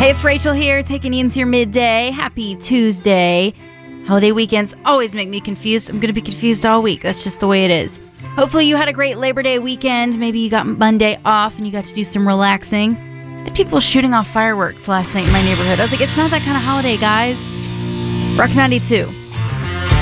Hey, it's Rachel here, taking you into your midday. Happy Tuesday. Holiday weekends always make me confused. I'm going to be confused all week. That's just the way it is. Hopefully you had a great Labor Day weekend. Maybe you got Monday off and you got to do some relaxing. I had people shooting off fireworks last night in my neighborhood. I was like, it's not that kind of holiday, guys. Rock 92.